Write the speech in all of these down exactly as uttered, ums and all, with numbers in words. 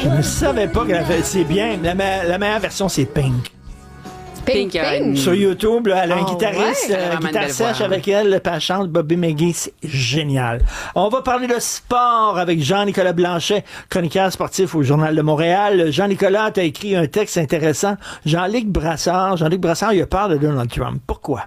Je ne savais pas qu'elle avait... C'est bien. La, me- la meilleure version, c'est Pink. Pink, Pink, euh, Pink. Sur YouTube, là, elle a un Oh, guitariste, ouais. euh, Vraiment une guitare belle sèche voix. avec elle, puis elle chante Bobby McGee, c'est génial. On va parler de sport avec Jean-Nicolas Blanchet, chroniqueur sportif au Journal de Montréal. Jean-Nicolas, tu as écrit un texte intéressant. Jean-Luc Brassard, Jean-Luc Brassard, il a peur de Donald Trump. Pourquoi?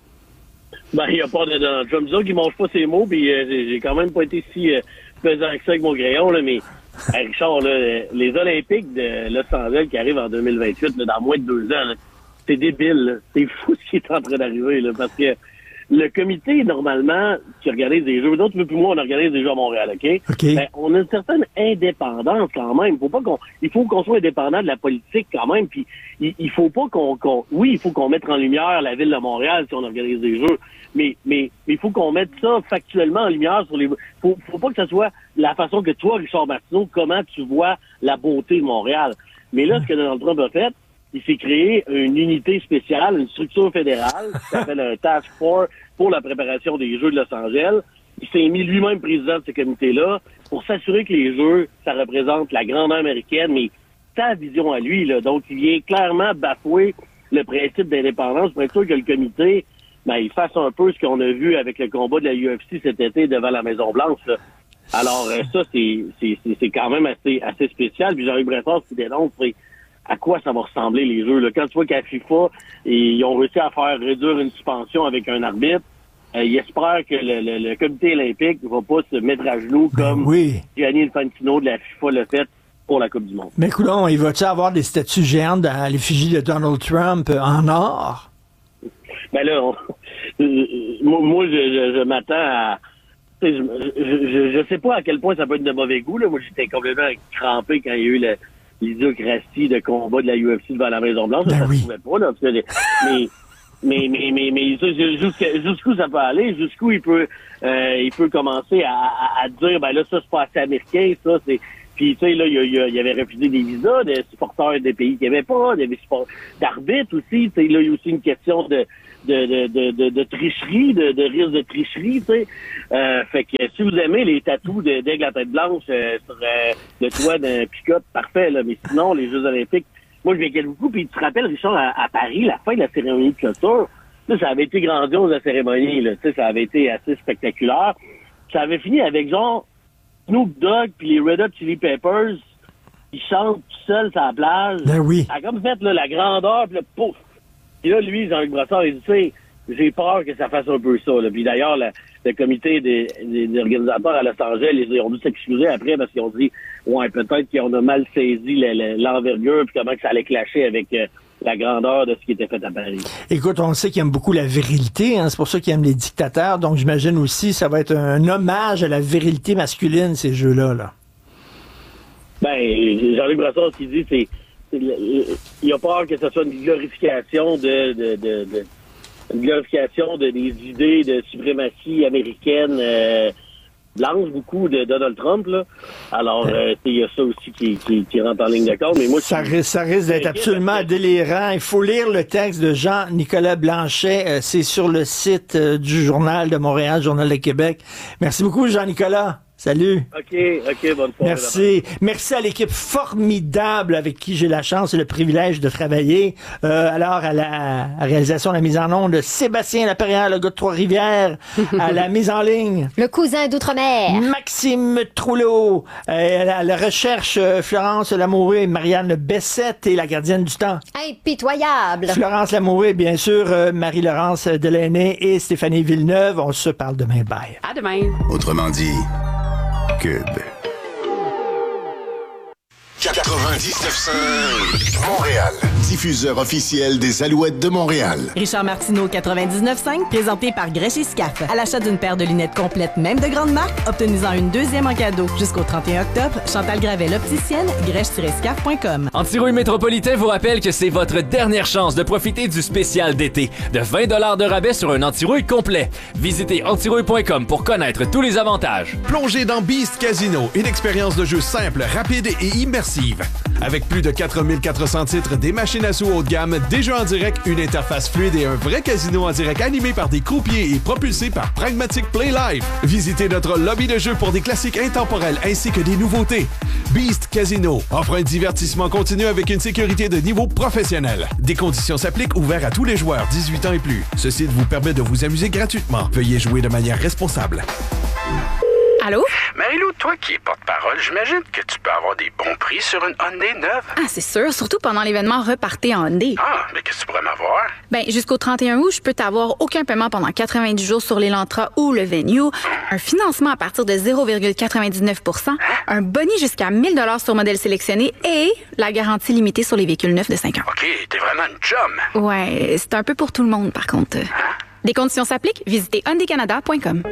Ben, il n'y a pas de Donald Trump. Disons qu'il mange pas ses mots, puis euh, j'ai j'ai quand même pas été si euh, pesant que ça avec mon crayon, là, mais hey, Richard, là, les Olympiques de Los Angeles qui arrivent en deux mille vingt-huit, là, dans moins de deux ans, là, c'est débile, là. C'est fou ce qui est en train d'arriver, là, parce que le comité, normalement, qui organise des jeux, d'autres, plus moi, on organise des jeux à Montréal, OK? OK. Ben, on a une certaine indépendance quand même. Faut pas qu'on, il faut qu'on soit indépendant de la politique quand même, puis il, il faut pas qu'on, qu'on, oui, il faut qu'on mette en lumière la ville de Montréal si on organise des jeux, mais, mais, mais il faut qu'on mette ça factuellement en lumière sur les, faut, faut pas que ce soit la façon que toi, Richard Martineau, comment tu vois la beauté de Montréal. Mais là, ce que Donald Trump a fait, il s'est créé une unité spéciale, une structure fédérale qui s'appelle un Task Force pour la préparation des Jeux de Los Angeles. Il s'est mis lui-même président de ce comité-là pour s'assurer que les Jeux, ça représente la grandeur américaine, mais sa vision à lui, là. Donc, il vient clairement bafouer le principe d'indépendance pour être sûr que le comité, ben, il fasse un peu ce qu'on a vu avec le combat de la U F C cet été devant la Maison-Blanche, là. Alors, euh, ça, c'est, c'est, c'est, c'est quand même assez, assez spécial. Puis Jean-Luc Brassard, ce qu'il dénonce, c'est à quoi ça va ressembler les jeux, là. Quand tu vois qu'à FIFA, ils ont réussi à faire réduire une suspension avec un arbitre, euh, il espère que le, le, le comité olympique ne va pas se mettre à genoux Ben comme oui. Gianni Infantino de la FIFA l'a fait pour la Coupe du Monde. Mais coudonc, il va-tu avoir des statues géantes dans l'effigie de Donald Trump euh, en or? Ben là, on- euh, moi, moi, je, je, je m'attends à... tu sais, Je, je, je, je sais pas à quel point ça peut être de mauvais goût, là. Moi, j'étais complètement crampé quand il y a eu le, l'idiocratie de combat de la U F C devant la Maison-Blanche. Ben ça oui. se pouvait pas, là. Parce que les- mais, mais, mais, mais, mais, ça, jusqu'à- jusqu'où ça peut aller, jusqu'où il peut, euh, il peut commencer à, à, à dire, ben là, ça, c'est pas assez américain, ça, c'est... Puis, tu sais, là, il, y a- il y avait refusé des visas de supporters des pays qu'il n'y avait pas, il y avait support- d'arbitres aussi, tu sais, là, il y a aussi une question de de, de, de, de, de tricherie, de, de risque de tricherie, tu sais. Euh, fait que si vous aimez les tatous de- d'aigle à tête blanche euh, sur euh, le toit d'un pick-up, parfait, là, mais sinon, les Jeux olympiques, moi, je m'inquiète beaucoup. Puis tu te rappelles, Richard, à, à Paris, la fin de la cérémonie de clôture, là, ça avait été grandiose, la cérémonie, là, tu sais, ça avait été assez spectaculaire. Ça avait fini avec, genre, Snoop Dogg puis les Red Hot Chili Peppers, ils chantent tout seuls sur la plage. Ben oui. Ça a comme fait, là, la grandeur, puis le pouf! Puis là, lui, Jean-Luc Brassard, il dit, tu sais, j'ai peur que ça fasse un peu ça, là. Puis d'ailleurs, le, le comité des, des, des organisateurs à Los Angeles, ils ont dû s'excuser après parce qu'ils ont dit, ouais, peut-être qu'on a mal saisi le- le- l'envergure puis comment que ça allait clasher avec euh, la grandeur de ce qui était fait à Paris. Écoute, on sait qu'il aime beaucoup la virilité, hein, c'est pour ça qu'il aime les dictateurs, donc j'imagine aussi ça va être un hommage à la virilité masculine, ces jeux-là, là. Ben, Jean-Luc Brassard, ce qu'il dit, c'est, c'est le- il a peur que ce soit une glorification de, de, de, de une glorification de des idées de suprématie américaine euh, blanche, beaucoup de Donald Trump, là. Alors, euh, il y a ça aussi qui, qui, qui rentre en ligne de compte. Mais moi, Ça je- risque, ça risque d'être absolument délirant. Il faut lire le texte de Jean-Nicolas Blanchet. Euh, c'est sur le site euh, du Journal de Montréal, Journal de Québec. Merci beaucoup, Jean-Nicolas. Salut. OK, OK, bonne soirée. Merci. Merci à l'équipe formidable avec qui j'ai la chance et le privilège de travailler. Euh, alors, à la à réalisation de la mise en onde, Sébastien Laperrière, le gars de Trois-Rivières, à la mise en ligne, Le cousin d'outre-mer. Maxime Trouleau, euh, à la, à la recherche, euh, Florence Lamoureux et Marianne Bessette et la gardienne du temps. Impitoyable. Florence Lamoureux et bien sûr euh, Marie-Laurence Delaunay et Stéphanie Villeneuve. On se parle demain. Bye. À demain. Autrement dit, Cube. quatre-vingt-dix-neuf cinq Montréal. Diffuseur officiel des Alouettes de Montréal. Richard Martineau, quatre-vingt-dix-neuf cinq, présenté par Grèche et Scaf. À l'achat d'une paire de lunettes complètes, même de grande marque, obtenez-en une deuxième en cadeau. Jusqu'au trente et un octobre, Chantal Gravel, opticienne, grèche tiret scaf point com. Antirouille Métropolitain vous rappelle que c'est votre dernière chance de profiter du spécial d'été de vingt dollars de rabais sur un antirouille complet. Visitez antirouille point com pour connaître tous les avantages. Plongez dans Beast Casino, une expérience de jeu simple, rapide et immersive immersive. Avec plus de quatre mille quatre cents titres, des machines à sous haut de gamme, des jeux en direct, une interface fluide et un vrai casino en direct animé par des croupiers et propulsé par Pragmatic Play Live. Visitez notre lobby de jeux pour des classiques intemporels ainsi que des nouveautés. Beast Casino offre un divertissement continu avec une sécurité de niveau professionnel. Des conditions s'appliquent, ouverts à tous les joueurs dix-huit ans et plus. Ce site vous permet de vous amuser gratuitement. Veuillez jouer de manière responsable. Allô? Marie-Lou, toi qui es porte-parole, j'imagine que tu peux avoir des bons prix sur une Hyundai neuve. Ah, c'est sûr, surtout pendant l'événement Repartez en Hyundai. Ah, mais qu'est-ce que tu pourrais m'avoir? Ben, jusqu'au trente et un août, je peux t'avoir aucun paiement pendant quatre-vingt-dix jours sur l'Elantra ou le Venue, un financement à partir de zéro virgule quatre-vingt-dix-neuf pour cent, un boni jusqu'à mille dollars sur modèle sélectionné et la garantie limitée sur les véhicules neufs de cinq ans. OK, t'es vraiment une chum. Ouais, c'est un peu pour tout le monde, par contre. Hein? Des conditions s'appliquent, visitez hyundai canada point com.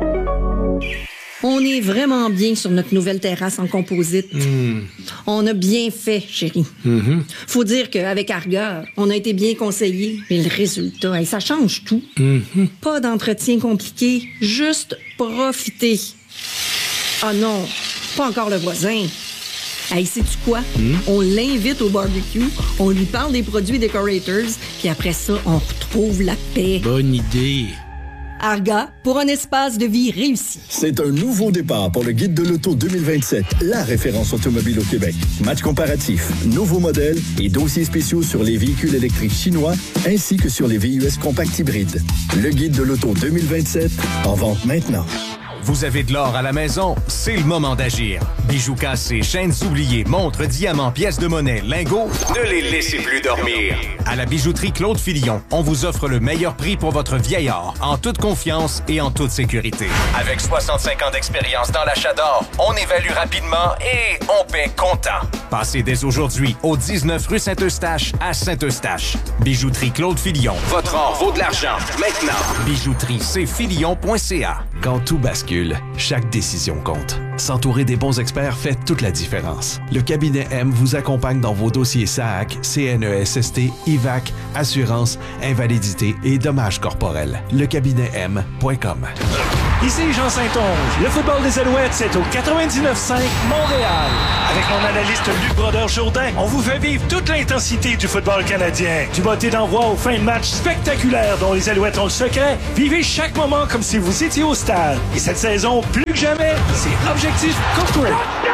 On est vraiment bien sur notre nouvelle terrasse en composite. Mmh. On a bien fait, chérie. Mmh. Faut dire qu'avec Arga, on a été bien conseillés. Mais le résultat, hey, ça change tout. Mmh. Pas d'entretien compliqué, juste profiter. Ah non, pas encore le voisin. Hey, sais-tu quoi? Mmh. On l'invite au barbecue, on lui parle des produits Decorators, puis après ça, on retrouve la paix. Bonne idée. Arga, pour un espace de vie réussi. C'est un nouveau départ pour le Guide de l'auto deux mille vingt-sept, la référence automobile au Québec. Match comparatif, nouveaux modèles et dossiers spéciaux sur les véhicules électriques chinois ainsi que sur les V U S compacts hybrides. Le Guide de l'auto deux mille vingt-sept, en vente maintenant. Vous avez de l'or à la maison? C'est le moment d'agir. Bijoux cassés, chaînes oubliées, montres, diamants, pièces de monnaie, lingots, ne les laissez plus dormir. À la bijouterie Claude Filion, on vous offre le meilleur prix pour votre vieil or, en toute confiance et en toute sécurité. Avec soixante-cinq ans d'expérience dans l'achat d'or, on évalue rapidement et on paie comptant. Passez dès aujourd'hui au dix-neuf rue Saint-Eustache à Saint-Eustache. Bijouterie Claude Filion. Votre or vaut de l'argent. Maintenant. Bijouterie c filion point c a. Quand tout bascule, chaque décision compte. S'entourer des bons experts fait toute la différence. Le cabinet M vous accompagne dans vos dossiers S A A C, C N E S S T, I V A C, assurance, invalidité et dommages corporels. Le cabinet M point com. Ici Jean Saint-Onge. Le football des Alouettes, c'est au quatre-vingt-dix-neuf cinq Montréal. Avec mon analyste Luc Brodeur-Jourdain, on vous fait vivre toute l'intensité du football canadien. Du botté d'envoi aux fins de match spectaculaires dont les Alouettes ont le secret, vivez chaque moment comme si vous étiez au stade. Et cette saison, plus que jamais, c'est Objectif Corporate.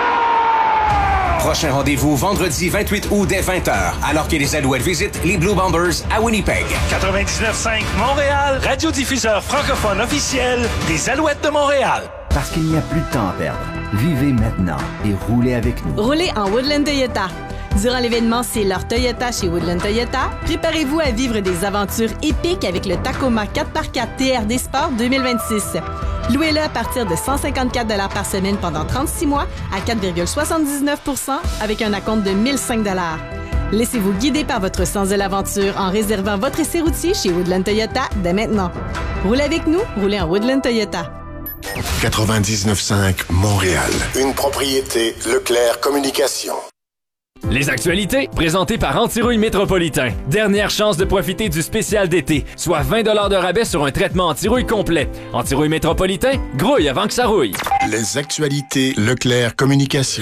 Prochain rendez-vous vendredi vingt-huit août dès vingt heures, alors que les Alouettes visitent les Blue Bombers à Winnipeg. quatre-vingt-dix-neuf cinq Montréal, radiodiffuseur francophone officiel des Alouettes de Montréal. Parce qu'il n'y a plus de temps à perdre. Vivez maintenant et roulez avec nous. Roulez en Woodland Toyota. Durant l'événement C'est leur Toyota chez Woodland Toyota, préparez-vous à vivre des aventures épiques avec le Tacoma quatre par quatre T R D Sport deux mille vingt-six. Louez-le à partir de cent cinquante-quatre dollars par semaine pendant trente-six mois à quatre virgule soixante-dix-neuf pour cent avec un acompte de mille cinq dollars. Laissez-vous guider par votre sens de l'aventure en réservant votre essai routier chez Woodland Toyota dès maintenant. Roulez avec nous, roulez en Woodland Toyota. quatre-vingt-dix-neuf cinq Montréal. Une propriété Leclerc Communication. Les actualités, présentées par Antirouille Métropolitain. Dernière chance de profiter du spécial d'été, soit vingt dollars de rabais sur un traitement anti-rouille complet. Antirouille Métropolitain, grouille avant que ça rouille. Les actualités Leclerc Communication.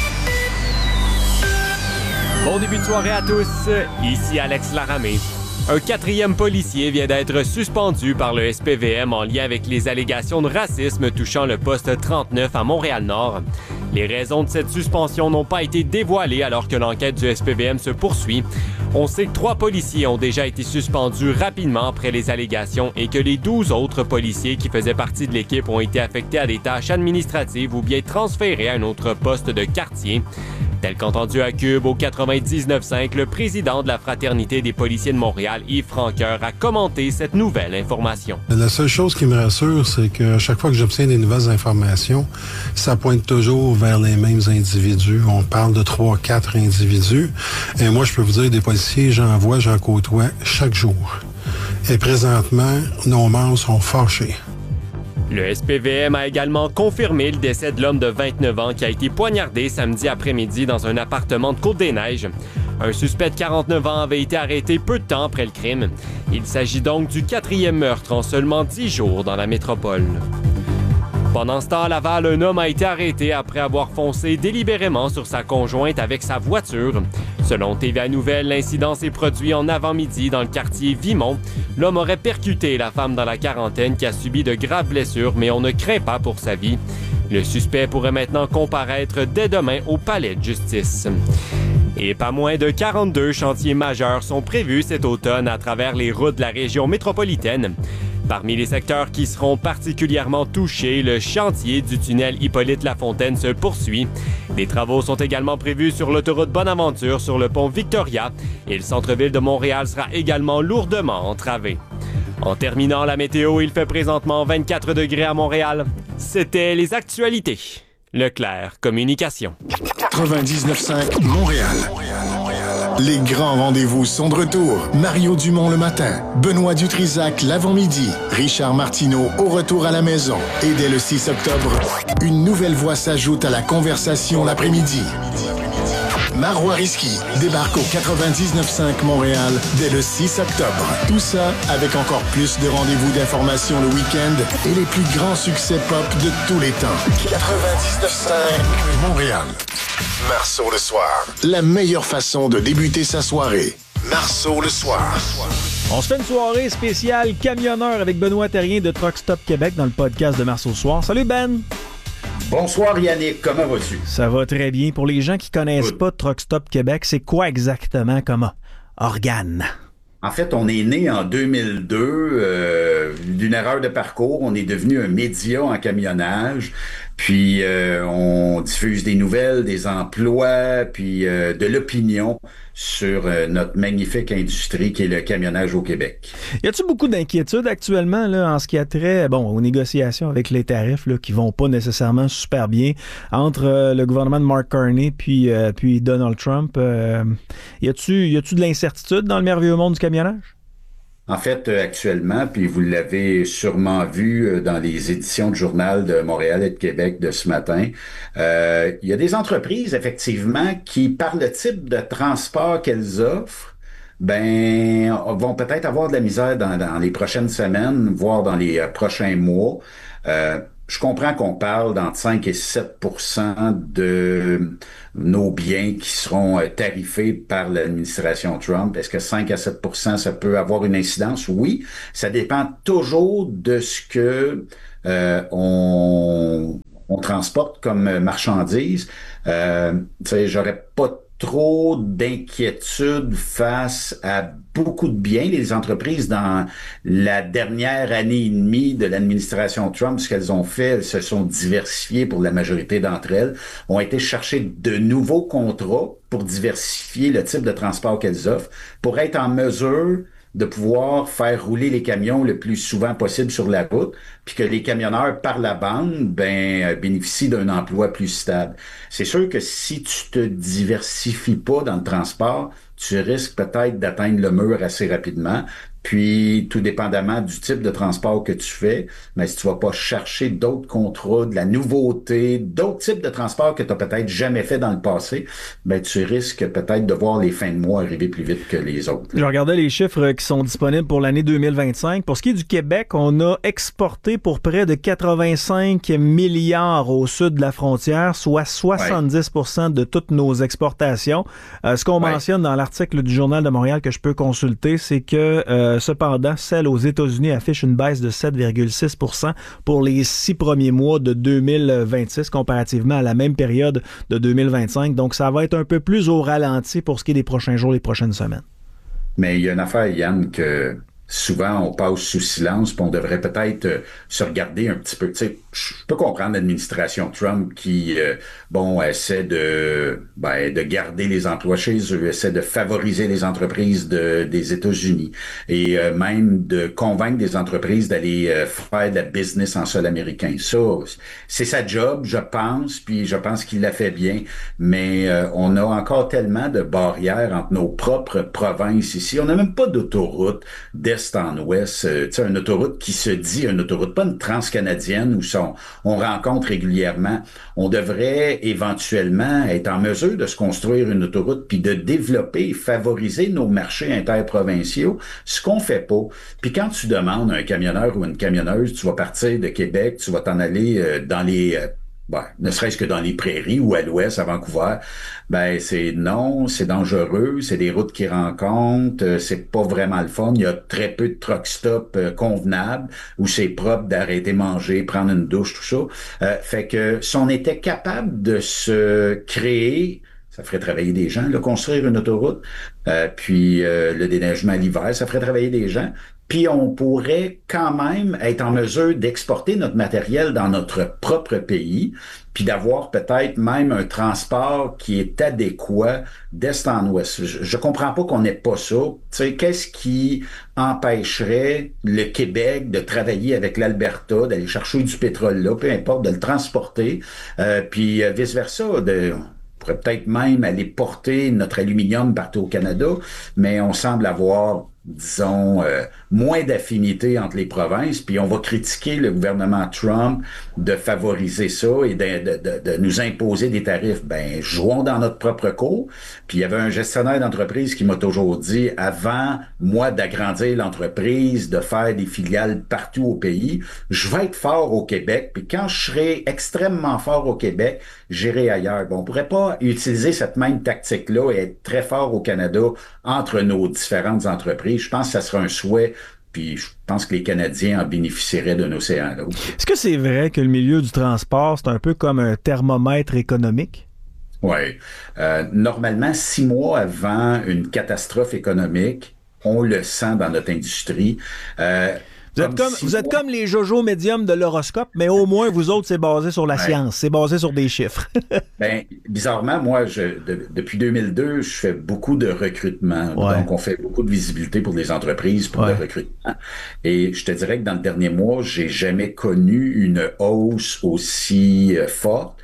Bon début de soirée à tous, ici Alex Laramé. Un quatrième policier vient d'être suspendu par le S P V M en lien avec les allégations de racisme touchant le poste trente-neuf à Montréal-Nord. Les raisons de cette suspension n'ont pas été dévoilées alors que l'enquête du S P V M se poursuit. On sait que trois policiers ont déjà été suspendus rapidement après les allégations et que les douze autres policiers qui faisaient partie de l'équipe ont été affectés à des tâches administratives ou bien transférés à un autre poste de quartier. Tel qu'entendu à Cube au quatre-vingt-dix-neuf cinq, le président de la Fraternité des policiers de Montréal, Yves Franqueur, a commenté cette nouvelle information. La seule chose qui me rassure, c'est que chaque fois que j'obtiens des nouvelles informations, ça pointe toujours vers les mêmes individus. On parle de trois, quatre individus. Et moi, je peux vous dire, des policiers, j'en vois, j'en côtoie chaque jour. Et présentement, nos membres sont fâchés. Le S P V M a également confirmé le décès de l'homme de vingt-neuf ans qui a été poignardé samedi après-midi dans un appartement de Côte-des-Neiges. Un suspect de quarante-neuf ans avait été arrêté peu de temps après le crime. Il s'agit donc du quatrième meurtre en seulement dix jours dans la métropole. Pendant ce temps, à Laval, un homme a été arrêté après avoir foncé délibérément sur sa conjointe avec sa voiture. Selon T V A Nouvelles, l'incident s'est produit en avant-midi dans le quartier Vimont. L'homme aurait percuté la femme dans la quarantaine qui a subi de graves blessures, mais on ne craint pas pour sa vie. Le suspect pourrait maintenant comparaître dès demain au palais de justice. Et pas moins de quarante-deux chantiers majeurs sont prévus cet automne à travers les routes de la région métropolitaine. Parmi les secteurs qui seront particulièrement touchés, le chantier du tunnel Hippolyte-Lafontaine se poursuit. Des travaux sont également prévus sur l'autoroute Bonaventure sur le pont Victoria et le centre-ville de Montréal sera également lourdement entravé. En terminant la météo, il fait présentement vingt-quatre degrés à Montréal. C'était les actualités. Leclerc Communication. quatre-vingt-dix-neuf cinq Montréal. Les grands rendez-vous sont de retour. Mario Dumont le matin, Benoît Dutrisac l'avant-midi, Richard Martineau au retour à la maison. Et dès le six octobre, une nouvelle voix s'ajoute à la conversation l'après-midi. Marois Risky débarque au quatre-vingt-dix-neuf cinq Montréal dès le six octobre. Tout ça avec encore plus de rendez-vous d'information le week-end et les plus grands succès pop de tous les temps. quatre-vingt-dix-neuf cinq Montréal. Marceau le soir. La meilleure façon de débuter sa soirée. Marceau le soir. On se fait une soirée spéciale camionneur avec Benoît Terrien de Truck Stop Québec dans le podcast de Marceau le soir. Salut Ben! Bonsoir Yannick, comment vas-tu? Ça va très bien. Pour les gens qui connaissent pas Truck Stop Québec, c'est quoi exactement comme organe? En fait, on est né en deux mille deux euh, d'une erreur de parcours. On est devenu un média en camionnage. Puis euh, on diffuse des nouvelles, des emplois, puis euh, de l'opinion sur euh, notre magnifique industrie qui est le camionnage au Québec. Y a-t-il beaucoup d'inquiétudes actuellement là, en ce qui a trait bon, aux négociations avec les tarifs là, qui vont pas nécessairement super bien entre euh, le gouvernement de Mark Carney puis, euh, puis Donald Trump? Euh, y a-tu, y a-tu de l'incertitude dans le merveilleux monde du camionnage? En fait, euh, actuellement, puis vous l'avez sûrement vu euh, dans les éditions du Journal de Montréal et de Québec de ce matin, euh, il y a des entreprises, effectivement, qui, par le type de transport qu'elles offrent, ben vont peut-être avoir de la misère dans, dans les prochaines semaines, voire dans les euh, prochains mois. Euh, Je comprends qu'on parle d'entre cinq et sept pour cent de nos biens qui seront tarifés par l'administration Trump. Est-ce que cinq à sept pour cent, ça peut avoir une incidence? Oui. Ça dépend toujours de ce que euh, on, on transporte comme marchandise. Euh, tu sais, j'aurais pas trop d'inquiétude face à beaucoup de biens. Les entreprises, dans la dernière année et demie de l'administration Trump, ce qu'elles ont fait, elles se sont diversifiées pour la majorité d'entre elles, ont été chercher de nouveaux contrats pour diversifier le type de transport qu'elles offrent, pour être en mesure de pouvoir faire rouler les camions le plus souvent possible sur la route, puis que les camionneurs, par la bande, ben, bénéficient d'un emploi plus stable. C'est sûr que si tu te diversifies pas dans le transport, tu risques peut-être d'atteindre le mur assez rapidement. Puis, tout dépendamment du type de transport que tu fais, mais si tu vas pas chercher d'autres contrats, de la nouveauté, d'autres types de transports que tu as peut-être jamais fait dans le passé, ben tu risques peut-être de voir les fins de mois arriver plus vite que les autres. Je regardais les chiffres qui sont disponibles pour l'année deux mille vingt-cinq. Pour ce qui est du Québec, on a exporté pour près de quatre-vingt-cinq milliards au sud de la frontière, soit soixante-dix pour cent de toutes nos exportations. Euh, ce qu'on ouais. mentionne dans l'article du Journal de Montréal que je peux consulter, c'est que euh, cependant, celle aux États-Unis affiche une baisse de sept virgule six pour cent pour les six premiers mois de deux mille vingt-six comparativement à la même période de deux mille vingt-cinq. Donc, ça va être un peu plus au ralenti pour ce qui est des prochains jours, les prochaines semaines. Mais il y a une affaire, Yann, que souvent on passe sous silence, puis on devrait peut-être euh, se regarder un petit peu. Tu sais, je peux comprendre l'administration Trump qui, euh, bon, essaie de, ben, de garder les emplois chez eux, essaie de favoriser les entreprises de, des États-Unis et euh, même de convaincre des entreprises d'aller euh, faire de la business en sol américain. Ça, c'est sa job, je pense, puis je pense qu'il l'a fait bien, mais euh, on a encore tellement de barrières entre nos propres provinces ici. On n'a même pas d'autoroute d'est en ouest. Euh, tu sais, une autoroute qui se dit une autoroute, pas une transcanadienne où ça, on, on rencontre régulièrement. On devrait éventuellement être en mesure de se construire une autoroute puis de développer, favoriser nos marchés interprovinciaux, ce qu'on fait pas. Puis quand tu demandes à un camionneur ou une camionneuse, tu vas partir de Québec, tu vas t'en aller euh, dans les... Euh, Ben, ne serait-ce que dans les prairies ou à l'ouest, à Vancouver, ben c'est non, c'est dangereux, c'est des routes qui rencontrent, euh, c'est pas vraiment le fun, il y a très peu de truck stop euh, convenables où c'est propre d'arrêter manger, prendre une douche, tout ça. Euh, fait que si on était capable de se créer, ça ferait travailler des gens, là, construire une autoroute, euh, puis euh, le déneigement l'hiver, ça ferait travailler des gens. Puis on pourrait quand même être en mesure d'exporter notre matériel dans notre propre pays, puis d'avoir peut-être même un transport qui est adéquat d'est en ouest. Je, je comprends pas qu'on n'ait pas ça. Tu sais, qu'est-ce qui empêcherait le Québec de travailler avec l'Alberta, d'aller chercher du pétrole là, peu importe, de le transporter, euh, puis euh, vice-versa, de... On pourrait peut-être même aller porter notre aluminium partout au Canada, mais on semble avoir, disons, euh, moins d'affinité entre les provinces, puis on va critiquer le gouvernement Trump de favoriser ça et de, de, de, de nous imposer des tarifs. Ben, jouons dans notre propre cours. Puis il y avait un gestionnaire d'entreprise qui m'a toujours dit, avant, moi, d'agrandir l'entreprise, de faire des filiales partout au pays, je vais être fort au Québec, puis quand je serai extrêmement fort au Québec, j'irai ailleurs. Bon, on pourrait pas utiliser cette même tactique-là et être très fort au Canada entre nos différentes entreprises. Je pense que ça serait un souhait, puis je pense que les Canadiens en bénéficieraient d'un océan à l'autre. Est-ce que c'est vrai que le milieu du transport, c'est un peu comme un thermomètre économique? Oui. Euh, normalement, six mois avant une catastrophe économique, on le sent dans notre industrie. Euh, Vous êtes comme, vous êtes comme les jojo médiums de l'horoscope, mais au moins, vous autres, c'est basé sur la ouais. science, c'est basé sur des chiffres. Ben, bizarrement, moi, je, de, depuis deux mille deux, je fais beaucoup de recrutement. Ouais. Donc, on fait beaucoup de visibilité pour les entreprises, pour ouais. le recrutement. Et je te dirais que dans le dernier mois, j'ai jamais connu une hausse aussi euh, forte.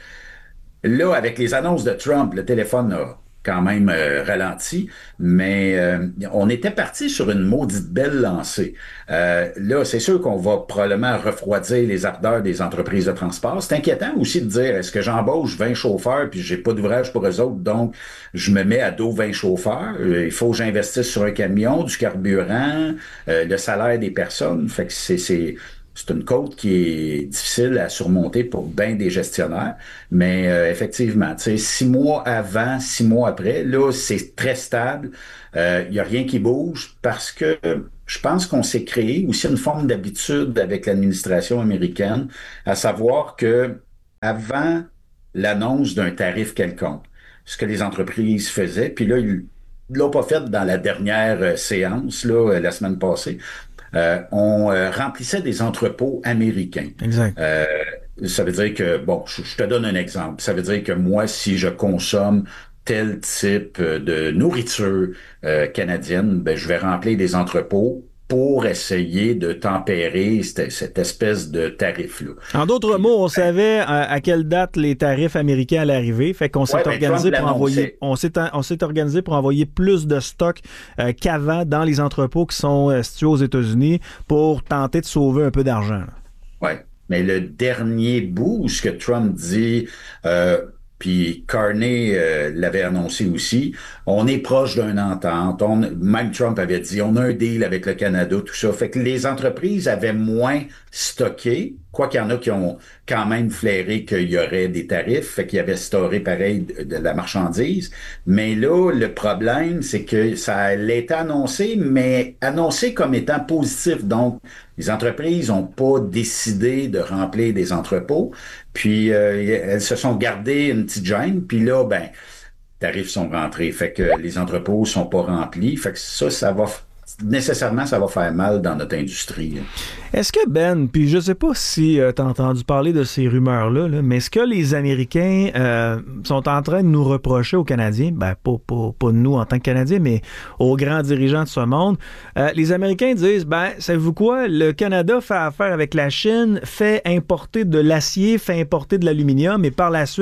Là, avec les annonces de Trump, le téléphone a quand même euh, ralenti, mais euh, on était parti sur une maudite belle lancée. Euh, là, c'est sûr qu'on va probablement refroidir les ardeurs des entreprises de transport. C'est inquiétant aussi de dire, est-ce que j'embauche vingt chauffeurs puis j'ai pas d'ouvrage pour eux autres, donc je me mets à dos vingt chauffeurs. Il faut que j'investisse sur un camion, du carburant, euh, le salaire des personnes. Fait que c'est... c'est C'est une côte qui est difficile à surmonter pour bien des gestionnaires, mais euh, effectivement, tu sais, six mois avant, six mois après, là, c'est très stable. Il euh, y a rien qui bouge parce que je pense qu'on s'est créé aussi une forme d'habitude avec l'administration américaine, à savoir que avant l'annonce d'un tarif quelconque, ce que les entreprises faisaient, puis là, ils l'ont pas fait dans la dernière séance, là, la semaine passée. Euh, on euh, remplissait des entrepôts américains. Exact. Euh, ça veut dire que, bon, je, je te donne un exemple. Ça veut dire que moi, si je consomme tel type de nourriture euh, canadienne, ben, je vais remplir des entrepôts pour essayer de tempérer cette, cette espèce de tarif-là. En d'autres mots, on savait à, à quelle date les tarifs américains allaient arriver, fait qu'on s'est ouais, organisé pour envoyer, on s'est, on s'est organisé pour envoyer plus de stock euh, qu'avant dans les entrepôts qui sont euh, situés aux États-Unis pour tenter de sauver un peu d'argent. Oui, mais le dernier bout, ce que Trump dit... Euh, puis Carney euh, l'avait annoncé aussi, on est proche d'une entente. On, même Trump avait dit, on a un deal avec le Canada, tout ça. Fait que les entreprises avaient moins stocké, quoi qu'il y en a qui ont quand même flairé qu'il y aurait des tarifs, fait qu'il y avait storé pareil de, de la marchandise. Mais là, le problème, c'est que ça a été annoncé, mais annoncé comme étant positif. Donc, les entreprises n'ont pas décidé de remplir des entrepôts, puis euh, elles se sont gardées une petite gêne, puis là, ben, les tarifs sont rentrés, fait que les entrepôts sont pas remplis, fait que ça, ça va nécessairement, ça va faire mal dans notre industrie. Est-ce que, Ben, puis je sais pas si euh, tu as entendu parler de ces rumeurs-là, là, mais est-ce que les Américains euh, sont en train de nous reprocher aux Canadiens, ben pas, pas, pas nous en tant que Canadiens, mais aux grands dirigeants de ce monde, euh, les Américains disent, ben, savez-vous quoi, le Canada fait affaire avec la Chine, fait importer de l'acier, fait importer de l'aluminium, et par la suite,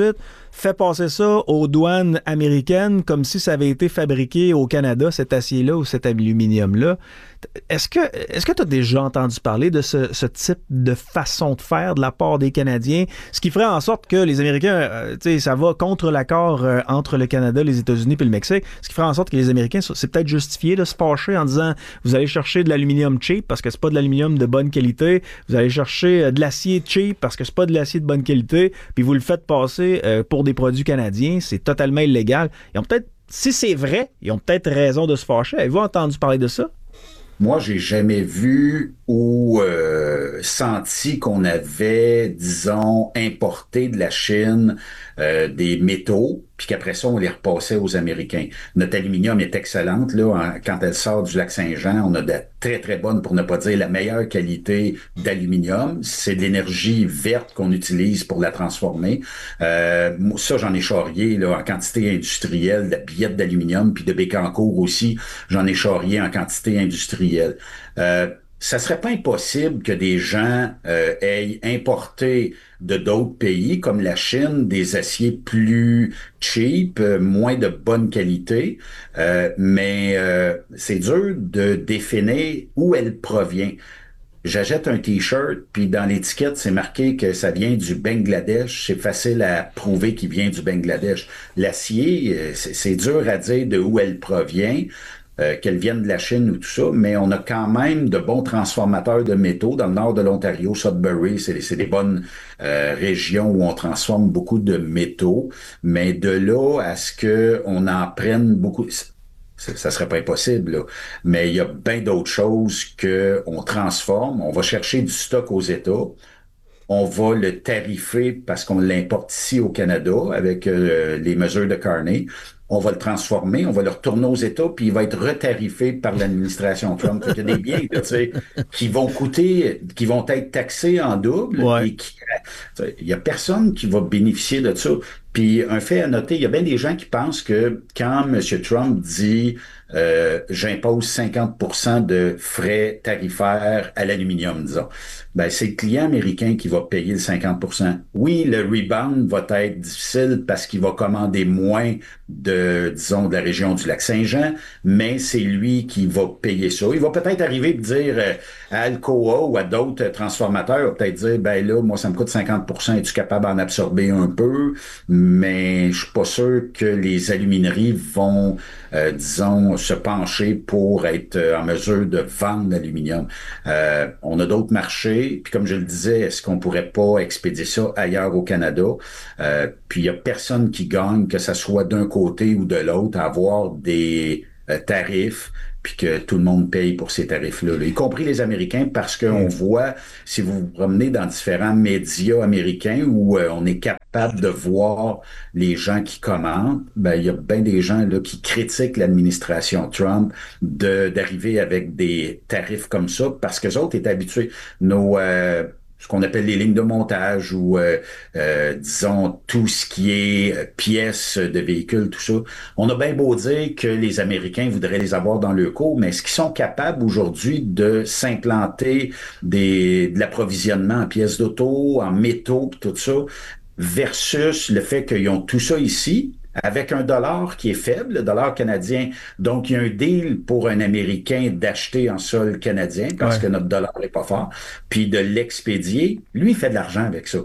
fait passer ça aux douanes américaines comme si ça avait été fabriqué au Canada, cet acier-là ou cet aluminium-là. Est-ce que est-ce que tu as déjà entendu parler de ce, ce type de façon de faire de la part des Canadiens, ce qui ferait en sorte que les Américains, euh, tu sais, ça va contre l'accord euh, entre le Canada, les États-Unis et le Mexique, ce qui ferait en sorte que les Américains, c'est peut-être justifié de se fâcher en disant vous allez chercher de l'aluminium cheap parce que c'est pas de l'aluminium de bonne qualité, vous allez chercher de l'acier cheap parce que c'est pas de l'acier de bonne qualité, puis vous le faites passer euh, pour des produits canadiens, c'est totalement illégal. Ils ont peut-être, si c'est vrai, ils ont peut-être raison de se fâcher. Avez-vous entendu parler de ça? Moi, j'ai jamais vu ou euh, senti qu'on avait, disons, importé de la Chine euh, des métaux, puis qu'après ça, on les repassait aux Américains. Notre aluminium est excellente, là, hein, quand elle sort du lac Saint-Jean, on a de très, très bonne, pour ne pas dire la meilleure qualité d'aluminium. C'est de l'énergie verte qu'on utilise pour la transformer. Euh, ça, j'en ai charrié, là, en quantité industrielle, de la billette d'aluminium, puis de Bécancour aussi, j'en ai charrié en quantité industrielle. Euh, ça serait pas impossible que des gens euh, aient importé de d'autres pays, comme la Chine, des aciers plus cheap, euh, moins de bonne qualité, euh, mais euh, c'est dur de définir où elle provient. J'achète un T-shirt, puis dans l'étiquette, c'est marqué que ça vient du Bangladesh. C'est facile à prouver qu'il vient du Bangladesh. L'acier, euh, c'est, c'est dur à dire de où elle provient. Euh, qu'elles viennent de la Chine ou tout ça, mais on a quand même de bons transformateurs de métaux. Dans le nord de l'Ontario, Sudbury, c'est, c'est des bonnes euh, régions où on transforme beaucoup de métaux, mais de là à ce qu'on en prenne beaucoup... Ça, ça serait pas impossible, là. Mais il y a bien d'autres choses qu'on transforme. On va chercher du stock aux États. On va le tarifer parce qu'on l'importe ici au Canada avec euh, les mesures de Carney. On va le transformer, on va le retourner aux États, puis il va être retarifé par l'administration Trump. Il y a des biens, là, tu sais, qui vont coûter, qui vont être taxés en double. Ouais. Et qui, il y a personne qui va bénéficier de ça. Puis un fait à noter, il y a bien des gens qui pensent que quand M. Trump dit euh, j'impose cinquante pour cent de frais tarifaires à l'aluminium, disons, ben c'est le client américain qui va payer le cinquante pour cent. Oui, le rebound va être difficile parce qu'il va commander moins de, disons, de la région du lac Saint-Jean, mais c'est lui qui va payer ça. Il va peut-être arriver et dire euh, à Alcoa ou à d'autres transformateurs, il va peut-être dire, ben là, moi, ça me coûte cinquante pour cent, es-tu capable d'en absorber un peu? Mais je suis pas sûr que les alumineries vont, euh, disons, se pencher pour être en mesure de vendre l'aluminium. Euh, on a d'autres marchés, puis comme je le disais, est-ce qu'on pourrait pas expédier ça ailleurs au Canada? Euh, puis il y a personne qui gagne, que ça soit d'un côté ou de l'autre, à avoir des euh, tarifs, puis que tout le monde paye pour ces tarifs-là, là, y compris les Américains, parce qu'on voit, si vous vous promenez dans différents médias américains où euh, on est capable de voir les gens qui commentent, ben il y a bien des gens là qui critiquent l'administration Trump de d'arriver avec des tarifs comme ça, parce que les autres étaient habitués. Nos euh, ce qu'on appelle les lignes de montage ou, euh, euh, disons, tout ce qui est euh, pièces de véhicules, tout ça. On a bien beau dire que les Américains voudraient les avoir dans leur cours, mais est-ce qu'ils sont capables aujourd'hui de s'implanter des, de l'approvisionnement en pièces d'auto, en métaux, tout ça, versus le fait qu'ils ont tout ça ici, avec un dollar qui est faible, le dollar canadien. Donc, il y a un deal pour un Américain d'acheter en sol canadien parce ouais. que notre dollar n'est pas fort, puis de l'expédier. Lui, il fait de l'argent avec ça.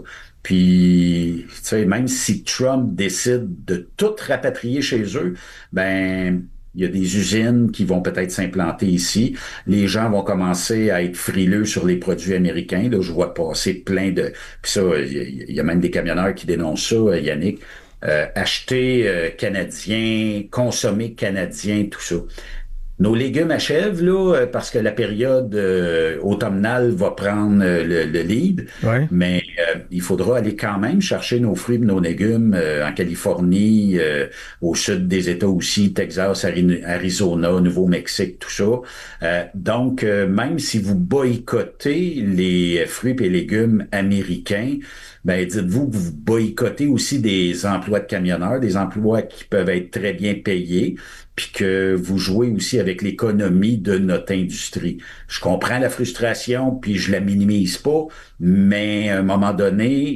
Puis, tu sais, même si Trump décide de tout rapatrier chez eux, ben... il y a des usines qui vont peut-être s'implanter ici. Les gens vont commencer à être frileux sur les produits américains. Là, je vois passer plein de... Puis ça, il y a même des camionneurs qui dénoncent ça, Yannick. Euh, acheter euh, canadien, consommer canadien, tout ça. Nos légumes achèvent, là, parce que la période euh, automnale va prendre euh, le, le lead, ouais. mais euh, il faudra aller quand même chercher nos fruits et nos légumes euh, en Californie, euh, au sud des États aussi, Texas, Arizona, Nouveau-Mexique, tout ça. Euh, donc, euh, même si vous boycottez les fruits et légumes américains, ben dites-vous que vous boycottez aussi des emplois de camionneurs, des emplois qui peuvent être très bien payés, puis que vous jouez aussi avec l'économie de notre industrie. Je comprends la frustration, puis je la minimise pas, mais à un moment donné,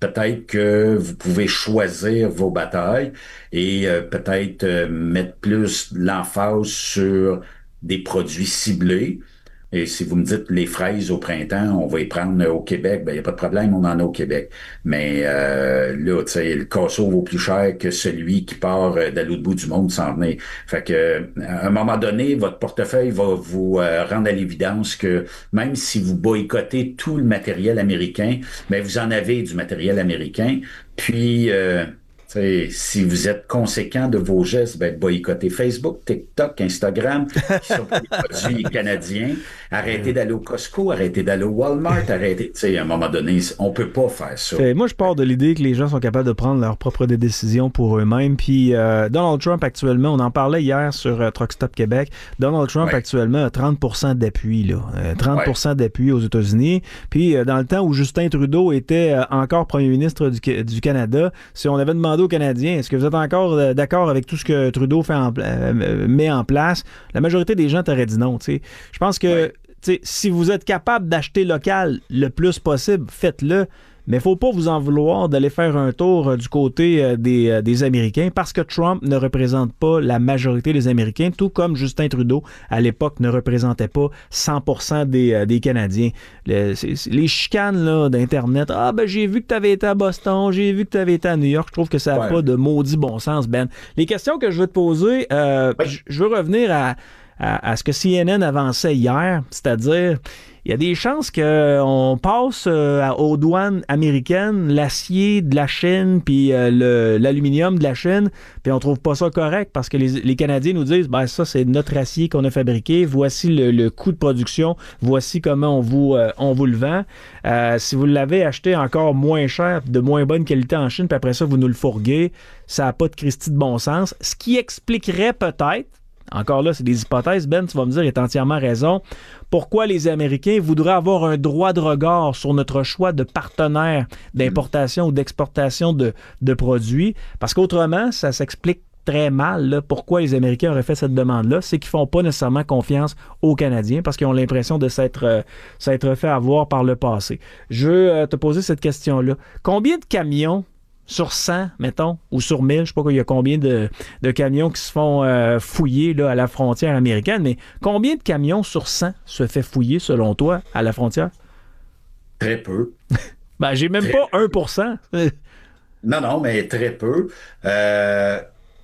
peut-être que vous pouvez choisir vos batailles et euh, peut-être euh, mettre plus l'emphase sur des produits ciblés. Et si vous me dites les fraises au printemps, on va y prendre au Québec, ben il n'y a pas de problème, on en a au Québec. Mais euh, là, tu sais, le casseau vaut plus cher que celui qui part de l'autre bout du monde sans venir. Fait que à un moment donné, votre portefeuille va vous euh, rendre à l'évidence que même si vous boycottez tout le matériel américain, ben vous en avez du matériel américain. Puis euh, T'sais, si vous êtes conséquent de vos gestes, ben boycottez Facebook, TikTok, Instagram, qui sont des produits canadiens. Arrêtez d'aller au Costco, arrêtez d'aller au Walmart, arrêtez. T'sais, à un moment donné, on peut pas faire ça. Fait, moi, je pars de l'idée que les gens sont capables de prendre leurs propres décisions pour eux-mêmes. Puis euh, Donald Trump, actuellement, on en parlait hier sur euh, Truck Stop Québec. Donald Trump, ouais. actuellement, a trente pour cent d'appui. Là. Euh, trente pour cent ouais. d'appui aux États-Unis. Puis euh, dans le temps où Justin Trudeau était euh, encore premier ministre du, du Canada, si on avait demandé aux Canadiens, est-ce que vous êtes encore euh, d'accord avec tout ce que Trudeau fait en, euh, met en place, la majorité des gens t'auraient dit non. T'sais. Je pense que ouais. t'sais, si vous êtes capable d'acheter local le plus possible, faites-le. Mais il ne faut pas vous en vouloir d'aller faire un tour euh, du côté euh, des, euh, des Américains parce que Trump ne représente pas la majorité des Américains, tout comme Justin Trudeau, à l'époque, ne représentait pas cent pour cent des, euh, des Canadiens. Le, c'est, c'est, les chicanes là, d'Internet, « Ah, ben j'ai vu que tu avais été à Boston, j'ai vu que tu avais été à New York. » Je trouve que ça n'a ouais. pas de maudit bon sens, Ben. Les questions que je veux te poser, euh, ouais. je veux revenir à, à, à ce que C N N avançait hier, c'est-à-dire... Il y a des chances qu'on passe euh, aux douanes américaines l'acier de la Chine puis euh, le, l'aluminium de la Chine, puis on trouve pas ça correct parce que les, les Canadiens nous disent ben ça c'est notre acier qu'on a fabriqué, voici le, le coût de production, voici comment on vous euh, on vous le vend. Euh, si vous l'avez acheté encore moins cher, de moins bonne qualité en Chine, puis après ça vous nous le fourguez, ça n'a pas de Christie de bon sens. Ce qui expliquerait peut-être, encore là, c'est des hypothèses, Ben, tu vas me dire, il est entièrement raison. Pourquoi les Américains voudraient avoir un droit de regard sur notre choix de partenaire d'importation ou d'exportation de, de produits? Parce qu'autrement, ça s'explique très mal là, pourquoi les Américains auraient fait cette demande-là. C'est qu'ils font pas nécessairement confiance aux Canadiens parce qu'ils ont l'impression de s'être, euh, s'être fait avoir par le passé. Je veux euh, te poser cette question-là. Combien de camions sur cent, mettons, ou sur mille, je ne sais pas il y a combien de, de camions qui se font euh, fouiller là, à la frontière américaine, mais combien de camions sur cent se fait fouiller, selon toi, à la frontière? Très peu. ben, j'ai même très pas un pour cent. non, non, mais très peu. Euh...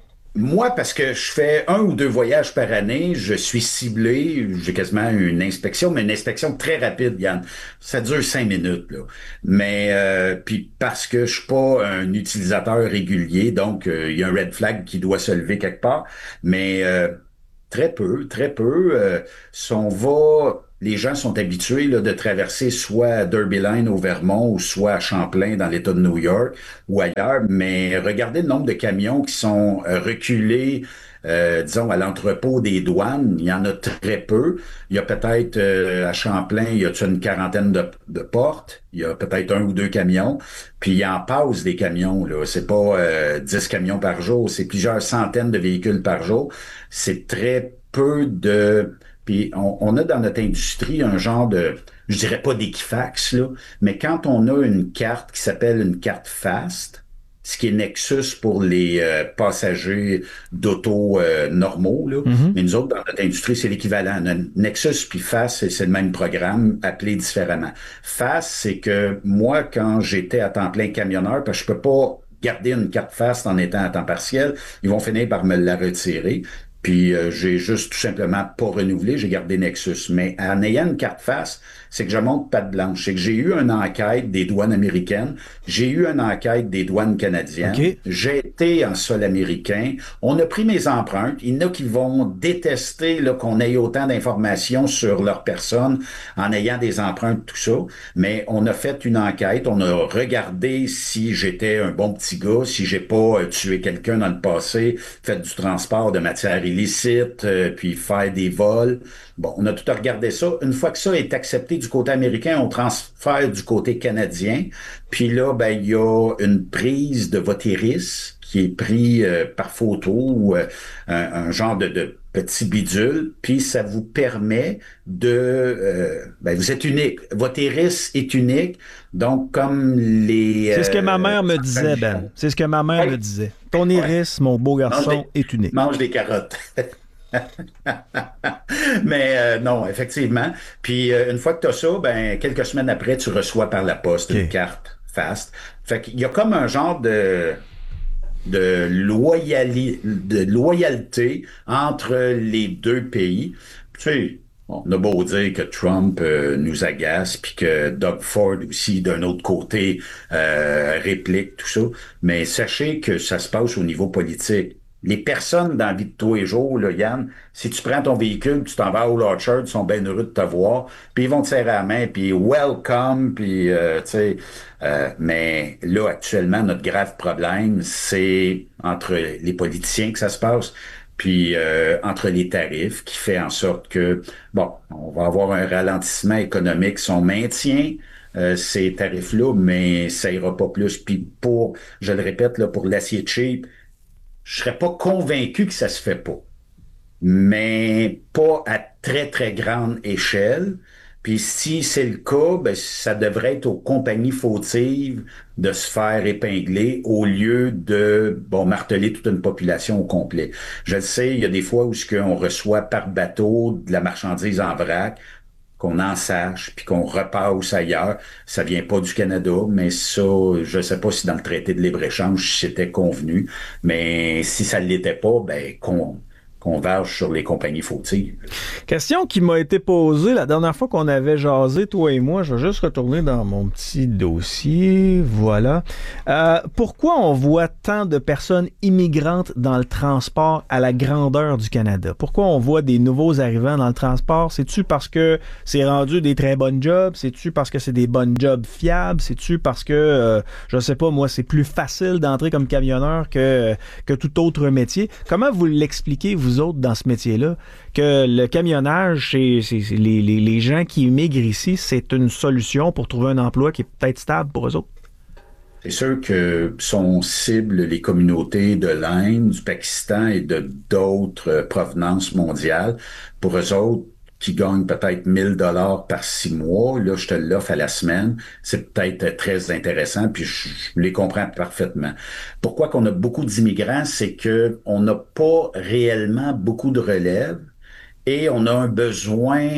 Moi, parce que je fais un ou deux voyages par année, je suis ciblé, j'ai quasiment une inspection, mais une inspection très rapide, Yann. Ça dure cinq minutes, là. Mais euh, puis parce que je suis pas un utilisateur régulier, donc il euh, y a un red flag qui doit se lever quelque part. Mais euh, très peu, très peu. Euh, si on va... Les gens sont habitués là, de traverser soit à Derby Line au Vermont ou soit à Champlain dans l'État de New York ou ailleurs, mais regardez le nombre de camions qui sont euh, reculés, euh, disons, à l'entrepôt des douanes. Il y en a très peu. Il y a peut-être euh, à Champlain, il y a une quarantaine de, de portes. Il y a peut-être un ou deux camions. Puis il en passe des camions. Là. C'est pas euh, dix camions par jour, c'est plusieurs centaines de véhicules par jour. C'est très peu de... Puis on, on a dans notre industrie un genre de, je dirais pas d'Equifax, là, mais quand on a une carte qui s'appelle une carte FAST, ce qui est Nexus pour les euh, passagers d'auto euh, normaux, là, mm-hmm. mais nous autres, dans notre industrie, c'est l'équivalent. Nexus puis FAST, c'est, c'est le même programme, appelé différemment. FAST, c'est que moi, quand j'étais à temps plein camionneur, parce que je peux pas garder une carte FAST en étant à temps partiel, ils vont finir par me la retirer. Puis euh, j'ai juste tout simplement pas renouvelé, j'ai gardé Nexus. Mais en ayant une carte FAST, c'est que je monte patte blanche. C'est que j'ai eu une enquête des douanes américaines, j'ai eu une enquête des douanes canadiennes, okay. J'ai été en sol américain, on a pris mes empreintes. Il y en a qui vont détester là, qu'on ait autant d'informations sur leur personne en ayant des empreintes, tout ça. Mais on a fait une enquête, on a regardé si j'étais un bon petit gars, si j'ai pas euh, tué quelqu'un dans le passé, fait du transport de matière illicite, euh, puis faire des vols. Bon, on a tout regardé ça. Une fois que ça est accepté du côté américain, on transfère du côté canadien. Puis là, ben il y a une prise de votre iris qui est pris euh, par photo ou euh, un, un genre de, de petit bidule, puis ça vous permet de... Euh, ben vous êtes unique. Votre iris est unique, donc comme les... C'est ce que ma euh, mère me disait, Ben. C'est ce que ma mère ouais. me disait. Ton iris, ouais. mon beau garçon, des, est unique. Mange des carottes. Mais euh, non, effectivement. Puis euh, une fois que tu as ça, ben quelques semaines après, tu reçois par la poste okay. une carte Fast. Fait qu'il y a comme un genre de... De, loyali- de loyauté entre les deux pays. Tu sais, on a beau dire que Trump euh, nous agace, puis que Doug Ford aussi, d'un autre côté, euh, réplique tout ça, mais sachez que ça se passe au niveau politique. Les personnes dans la vie de tous les jours, là, Yann, si tu prends ton véhicule, tu t'en vas au Orchard, ils sont bien heureux de te voir, puis ils vont te serrer la main, puis welcome, puis euh, tu sais, euh, mais là, actuellement, notre grave problème, c'est entre les politiciens que ça se passe, puis euh, entre les tarifs, qui fait en sorte que, bon, on va avoir un ralentissement économique, si on maintient euh, ces tarifs-là, mais ça ira pas plus. Puis pour, je le répète, là, pour l'acier cheap, je serais pas convaincu que ça se fait pas, mais pas à très, très grande échelle. Puis si c'est le cas, ben, ça devrait être aux compagnies fautives de se faire épingler au lieu de, bon, marteler toute une population au complet. Je le sais, il y a des fois où ce qu'on reçoit par bateau de la marchandise en vrac, qu'on en sache, puis qu'on repasse ailleurs. Ça vient pas du Canada, mais ça, je sais pas si dans le traité de libre-échange c'était convenu, mais si ça l'était pas, ben qu'on qu'on verge sur les compagnies fautives. Question qui m'a été posée la dernière fois qu'on avait jasé, toi et moi. Je vais juste retourner dans mon petit dossier. Voilà. Euh, pourquoi on voit tant de personnes immigrantes dans le transport à la grandeur du Canada? Pourquoi on voit des nouveaux arrivants dans le transport? C'est-tu parce que c'est rendu des très bonnes jobs? C'est-tu parce que c'est des bonnes jobs fiables? C'est-tu parce que, euh, je sais pas, moi, c'est plus facile d'entrer comme camionneur que, que tout autre métier? Comment vous l'expliquez, vous autres, dans ce métier-là, que le camionnage, c'est, c'est, c'est les, les, les gens qui immigrent ici, c'est une solution pour trouver un emploi qui est peut-être stable pour eux autres? C'est sûr que son cible les communautés de l'Inde, du Pakistan et de d'autres provenances mondiales. Pour eux autres, qui gagnent peut-être mille dollars par six mois, là, je te l'offre à la semaine, c'est peut-être très intéressant, puis je, je les comprends parfaitement. Pourquoi qu'on a beaucoup d'immigrants, c'est que on n'a pas réellement beaucoup de relève et on a un besoin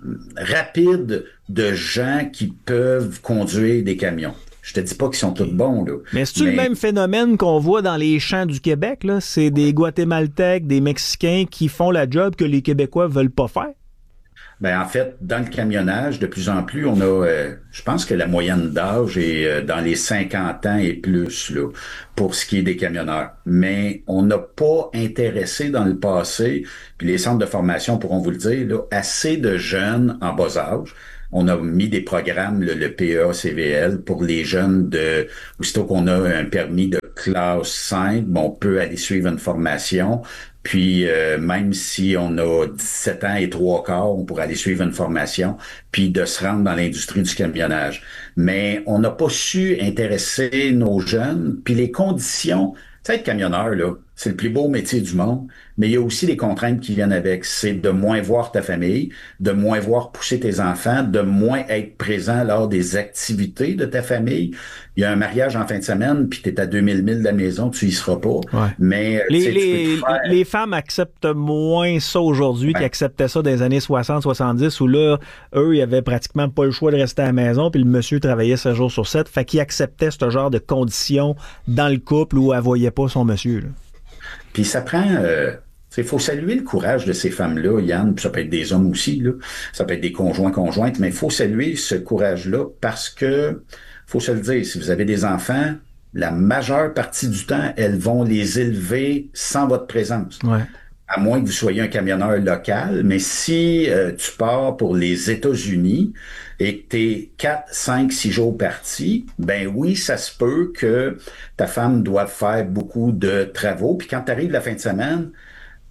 rapide de gens qui peuvent conduire des camions. Je te dis pas qu'ils sont tous bons, là. Mais c'est-tu mais... le même phénomène qu'on voit dans les champs du Québec, là? C'est des Guatémaltèques, des Mexicains qui font la job que les Québécois veulent pas faire? Ben en fait, dans le camionnage, de plus en plus, on a, euh, je pense que la moyenne d'âge est euh, dans les cinquante ans et plus là, pour ce qui est des camionneurs. Mais on n'a pas intéressé dans le passé, puis les centres de formation pourront vous le dire, là, assez de jeunes en bas âge. On a mis des programmes, le, le P E A C V L, pour les jeunes de, aussitôt qu'on a un permis de classe cinq, bon, on peut aller suivre une formation. Puis euh, même si on a dix-sept ans et trois quarts, on pourrait aller suivre une formation, puis de se rendre dans l'industrie du camionnage. Mais on n'a pas su intéresser nos jeunes, puis les conditions. Tu sais, être camionneur, là, c'est le plus beau métier du monde, mais il y a aussi des contraintes qui viennent avec. C'est de moins voir ta famille, de moins voir pousser tes enfants, de moins être présent lors des activités de ta famille. Il y a un mariage en fin de semaine, puis tu es à deux mille milles de la maison, tu y seras pas. Ouais. Mais les, les, faire... les femmes acceptent moins ça aujourd'hui ouais. qu'ils acceptaient ça dans les années soixante soixante-dix, où là, eux, ils avaient pratiquement pas le choix de rester à la maison, puis le monsieur travaillait sept jours sur sept, fait qu'ils acceptaient ce genre de conditions dans le couple où elle voyait pas son monsieur, là. Puis ça prend... Euh... Il faut saluer le courage de ces femmes-là, Yann, puis ça peut être des hommes aussi, là. Ça peut être des conjoints, conjointes, mais il faut saluer ce courage-là parce que, faut se le dire, si vous avez des enfants, la majeure partie du temps, elles vont les élever sans votre présence. Ouais. À moins que vous soyez un camionneur local, mais si euh, tu pars pour les États-Unis et que t'es quatre, cinq, six jours parti, ben oui, ça se peut que ta femme doive faire beaucoup de travaux, puis quand tu arrives la fin de semaine,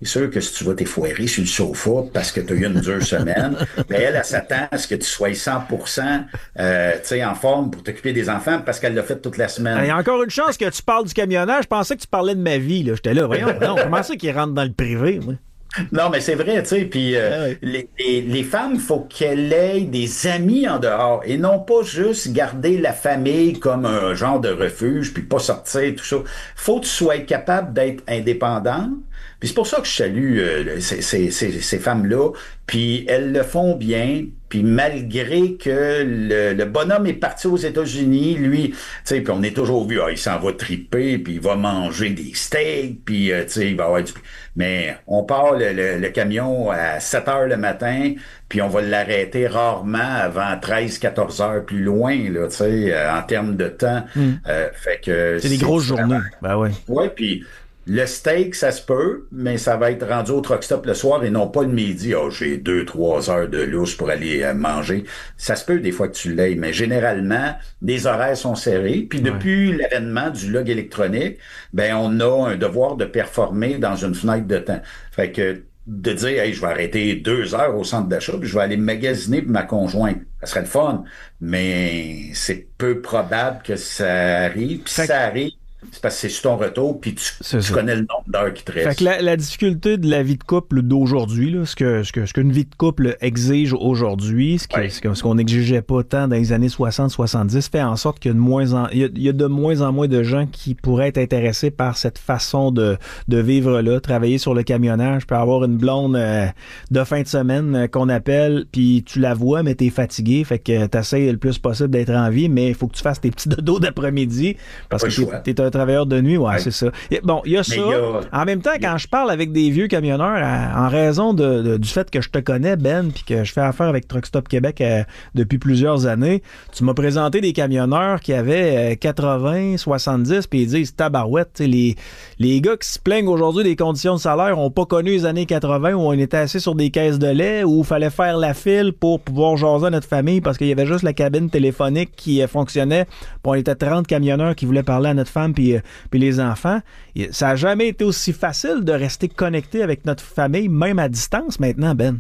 c'est sûr que si tu vas t'effoirer sur le sofa parce que tu as eu une dure semaine, ben elle, elle s'attend à ce que tu sois cent pour cent euh, tu sais, en forme pour t'occuper des enfants parce qu'elle l'a fait toute la semaine. Il y a encore une chance que tu parles du camionneur. Je pensais que tu parlais de ma vie. Là. J'étais là, voyons, non, comment ça qu'il rentre dans le privé, moi? Non, mais c'est vrai, tu sais, puis euh, ouais. les, les, les femmes, il faut qu'elles aient des amis en dehors et non pas juste garder la famille comme un genre de refuge puis pas sortir, tout ça. Faut que tu sois capable d'être indépendant. Puis c'est pour ça que je salue euh, ces, ces, ces, ces femmes-là, puis elles le font bien, puis malgré que le, le bonhomme est parti aux États-Unis, lui, tu sais, puis on est toujours vu, ah, il s'en va triper, puis il va manger des steaks, puis euh, tu sais, il va avoir du... Mais on part le, le, le camion à sept heures le matin, puis on va l'arrêter rarement avant treize quatorze heures plus loin, là, tu sais, euh, en termes de temps. Mm. Euh, fait que... C'est des grosses journées, ben ouais. Ouais, puis... Le steak, ça se peut, mais ça va être rendu au truck stop le soir et non pas le midi. Oh, j'ai deux, trois heures de lousse pour aller euh, manger. Ça se peut des fois que tu l'aies, mais généralement, les horaires sont serrés. Puis depuis ouais. l'avènement du log électronique, ben on a un devoir de performer dans une fenêtre de temps. Fait que de dire, hey, je vais arrêter deux heures au centre d'achat, puis je vais aller magasiner pour ma conjointe. Ça serait le fun, mais c'est peu probable que ça arrive. Puis si ça arrive, c'est parce que c'est sur ton retour, puis tu, tu connais le nombre d'heures qui te restent. Fait que la, la difficulté de la vie de couple d'aujourd'hui, là, ce, que, ce, que, ce qu'une vie de couple exige aujourd'hui, ce, que, ouais. ce, que, ce qu'on n'exigeait pas tant dans les années soixante soixante-dix, fait en sorte qu'il y a de moins en, il y a, il y a de moins en moins de gens qui pourraient être intéressés par cette façon de, de vivre-là, travailler sur le camionnage, puis avoir une blonde euh, de fin de semaine euh, qu'on appelle, puis tu la vois, mais t'es fatigué, fait que t'essayes le plus possible d'être en vie, mais il faut que tu fasses tes petits dodos d'après-midi, parce que t'es, t'es un travailleur de nuit, ouais, ouais. c'est ça. Et, bon, il y a ça. Y a... En même temps, quand je parle avec des vieux camionneurs, à, en raison de, de, du fait que je te connais, Ben, puis que je fais affaire avec Truck Stop Québec euh, depuis plusieurs années, tu m'as présenté des camionneurs qui avaient euh, quatre-vingts, soixante-dix, puis ils disent tabarouette, les, les gars qui se plaignent aujourd'hui des conditions de salaire n'ont pas connu les années quatre-vingts où on était assis sur des caisses de lait, où il fallait faire la file pour pouvoir jaser à notre famille parce qu'il y avait juste la cabine téléphonique qui euh, fonctionnait. Puis on était trente camionneurs qui voulaient parler à notre femme, puis euh, puis les enfants. Ça n'a jamais été aussi facile de rester connecté avec notre famille, même à distance maintenant, Ben.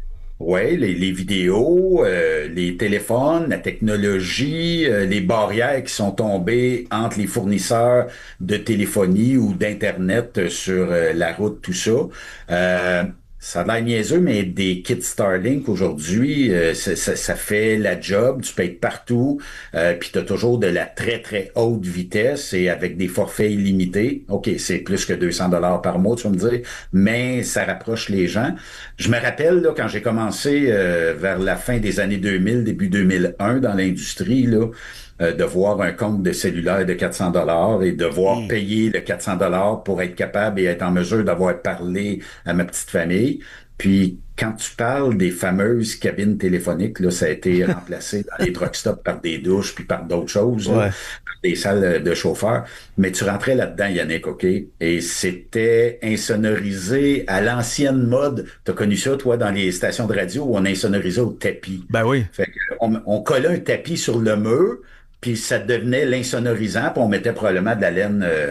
Oui, les, les vidéos, euh, les téléphones, la technologie, euh, les barrières qui sont tombées entre les fournisseurs de téléphonie ou d'Internet sur euh, la route, tout ça. Euh, Ça a l'air niaiseux, mais des kits Starlink aujourd'hui, euh, ça, ça, ça fait la job, tu peux être partout, euh, puis tu as toujours de la très, très haute vitesse et avec des forfaits illimités. OK, c'est plus que deux cents dollars par mois, tu vas me dire, mais ça rapproche les gens. Je me rappelle, là, quand j'ai commencé euh, vers la fin des années deux mille, début deux mille un dans l'industrie, là, Euh, de voir un compte de cellulaire de quatre cents dollars et devoir mmh. payer le quatre cents dollars pour être capable et être en mesure d'avoir parlé à ma petite famille. Puis, quand tu parles des fameuses cabines téléphoniques, là, ça a été remplacé dans les truck stops par des douches puis par d'autres choses, ouais. là, par des salles de chauffeurs. Mais tu rentrais là-dedans, Yannick, OK? Et c'était insonorisé à l'ancienne mode. T'as connu ça, toi, dans les stations de radio où on insonorisait au tapis. Ben oui. Fait qu'on on collait un tapis sur le mur, puis ça devenait l'insonorisant, puis on mettait probablement de la laine euh,